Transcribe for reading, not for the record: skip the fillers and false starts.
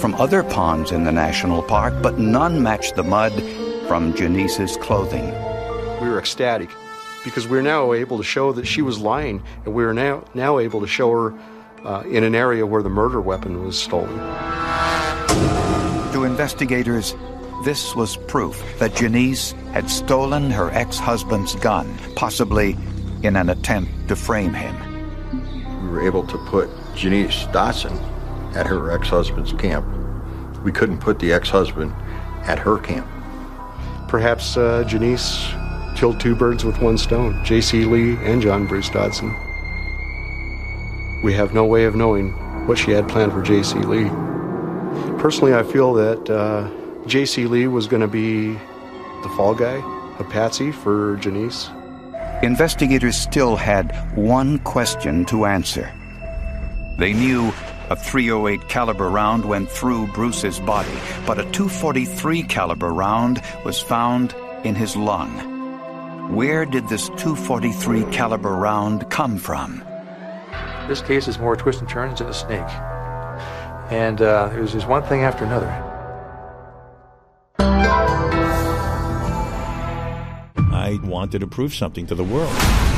from other ponds in the national park, but none matched the mud from Janice's clothing. We were ecstatic because we're now able to show that she was lying, and we're now able to show her in an area where the murder weapon was stolen. To investigators, this was proof that Janice had stolen her ex-husband's gun, possibly in an attempt to frame him. We were able to put Janice Dotson at her ex-husband's camp. We couldn't put the ex-husband at her camp. Perhaps Janice killed two birds with one stone, J.C. Lee and John Bruce Dodson. We have no way of knowing what she had planned for J.C. Lee. Personally, I feel that J.C. Lee was going to be the fall guy, a patsy for Janice. Investigators still had one question to answer. They knew a .308 caliber round went through Bruce's body, but a .243 caliber round was found in his lung. Where did this .243 caliber round come from? This case is more twists and turns than a snake. And it was just one thing after another. I wanted to prove something to the world.